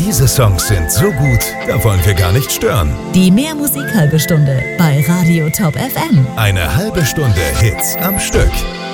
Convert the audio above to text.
Diese Songs sind so gut, da wollen wir gar nicht stören. Die Mehr-Musik-Halbe Stunde bei Radio Top FM. Eine halbe Stunde Hits am Stück.